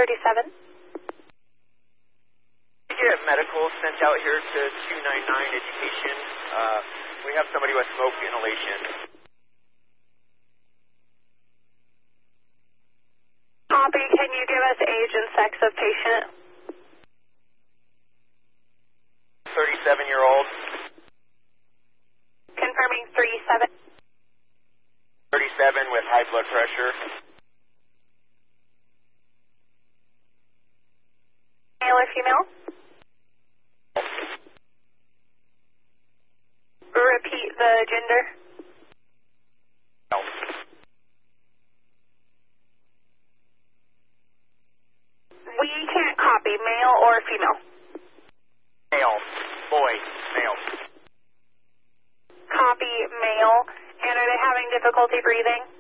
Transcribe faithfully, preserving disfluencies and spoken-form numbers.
thirty-seven. We get medical sent out here to two nine nine Education. Uh, we have somebody with smoke inhalation. Copy. Can you give us age and sex of patient? thirty-seven-year-old. Confirming three seven. thirty-seven with high blood pressure. Male or female? Repeat the gender. No. We can't copy male or female. Male. Boy. Male. Copy male. And are they having difficulty breathing?